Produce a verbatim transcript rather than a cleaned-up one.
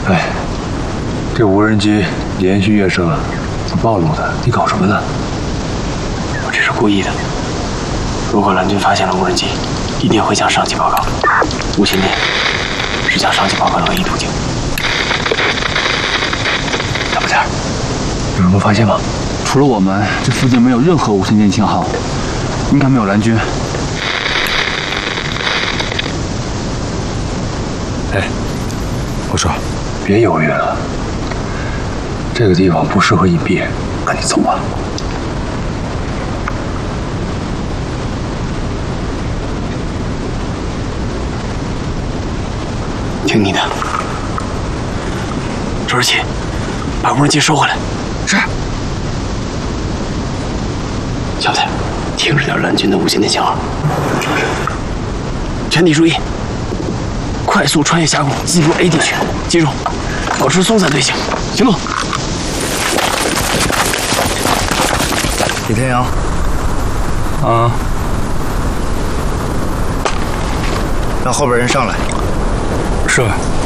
哎，这无人机连续跃升是暴露的，你搞什么呢？ 我这是故意的。如果蓝军发现了无人机，一定会向上级报告。无线电是向上级报告的唯一途径。大部件，有什么发现吗？ 除了我们，这附近没有任何无线电信号，应该没有蓝军。 哎，我说，别犹豫了，这个地方不适合隐蔽，赶紧走吧。 听你的，周日奇，把无人机收回来。 是。 小子，听着点蓝军的无线电信号。全体注意，快速穿越峡谷，进入 A 地区。记住，保持松散队形。行动。 李天阳。啊。 让后边人上来。 是。